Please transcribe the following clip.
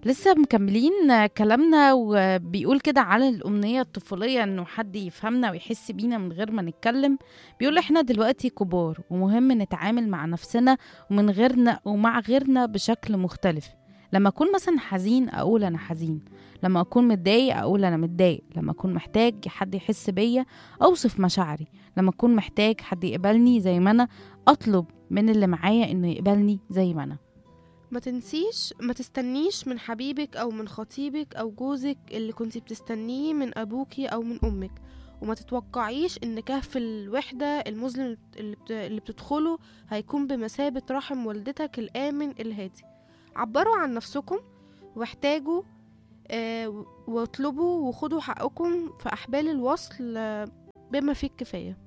لسه مكملين كلامنا وبيقول كده على الأمنية الطفولية إنه حد يفهمنا ويحس بينا من غير ما نتكلم. بيقول إحنا دلوقتي كبار ومهم نتعامل مع نفسنا ومن غيرنا ومع غيرنا بشكل مختلف. لما أكون مثلا حزين أقول أنا حزين، لما أكون متضايق أقول أنا متضايق، لما أكون محتاج حد يحس بيا أوصف مشاعري، لما أكون محتاج حد يقبلني زي ما أنا أطلب من اللي معايا إنه يقبلني زي ما أنا. ما تستنيش من حبيبك أو من خطيبك أو جوزك اللي كنتي بتستنيه من أبوكي أو من أمك. وما تتوقعيش إن كهف الوحدة المظلم اللي بتدخله هيكون بمثابة رحم والدتك الآمن الهادي. عبروا عن نفسكم واحتاجوا، واطلبوا وخدوا حقكم في أحبال الوصل، بما فيه الكفاية.